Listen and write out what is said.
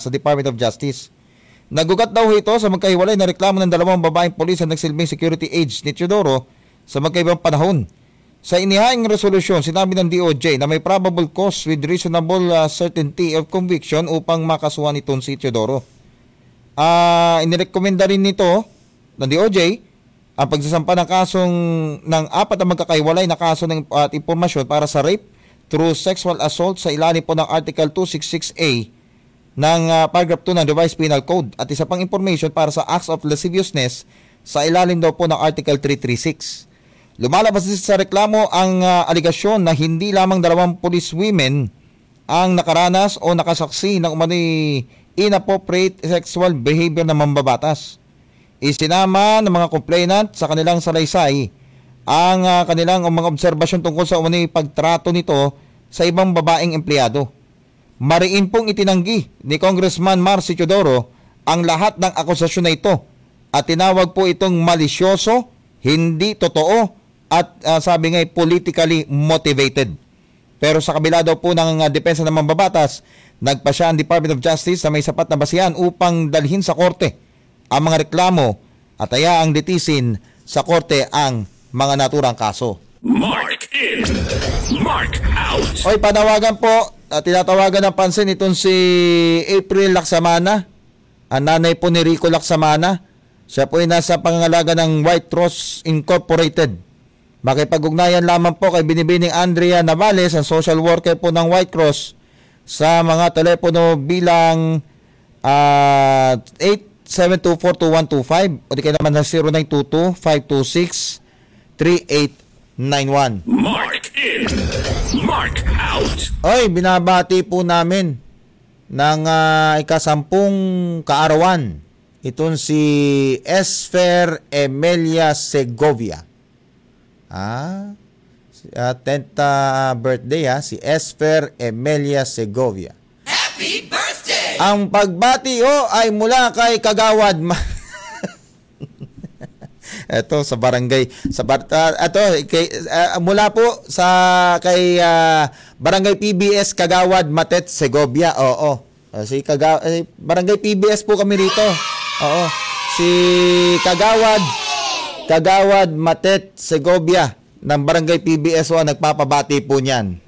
sa Department of Justice. Nagugat daw ito sa magkahiwalay na reklamo ng dalawang babaeng pulis na nagsilbing security aides ni Teodoro sa magkaibang panahon. Sa inihaing resolusyon, sinabi ng DOJ na may probable cause with reasonable certainty of conviction upang makasuhan itong si Teodoro. Inirekomenda rin nito ng DOJ ang pagsasampa ng kasong ng 4 na magkakahiwalay na kaso ng impormasyon para sa rape through sexual assault sa ilalim po ng Article 266A ng Paragraph 2 ng Revised Penal Code at isa pang information para sa acts of lasciviousness sa ilalim daw po ng Article 336. Lumalabas sa reklamo ang aligasyon na hindi lamang 2 police women ang nakaranas o nakasaksi ng umano'y inappropriate sexual behavior ng mambabatas. Isinama ng mga complainant sa kanilang salaysay ang kanilang mga obserbasyon tungkol sa umano'y pagtrato nito sa ibang babaeng empleyado. Mariin pong itinanggi ni Congressman Marcy Teodoro ang lahat ng akusasyon na ito at tinawag po itong malisyoso, hindi totoo at sabi nga politically motivated. Pero sa kabila daw po ng depensa ng mambabatas, nagpasya ang Department of Justice sa may sapat na basihan upang dalhin sa korte ang mga reklamo at hayaang litisin sa korte ang mga naturang kaso. Mark in, Mark out. Oy, panawagan po, tinatawagan ng pansin itong si April Laksamana, ang nanay po ni Rico Laksamana. Siya po ay nasa pangangalaga ng White Rose Incorporated. Makipag-ugnayan lamang po kay Binibining Andrea Navales, ang social worker po ng White Cross, sa mga telepono bilang 87242125 o di kaya naman na 0922-526-3891. Mark in, Mark out. Oy, binabati po namin ng ikasampung kaarawan itong si Esfer Emelia Segovia. 10th birthday si Esfer Emelia Segovia. Happy birthday! Ang pagbati ay mula kay Kagawad ito sa barangay mula po sa kay Barangay PBS Kagawad Matet Segovia. Si Barangay PBS po kami rito. Si Kagawad Matet Segovia ng Barangay PBS nagpapabati po niyan.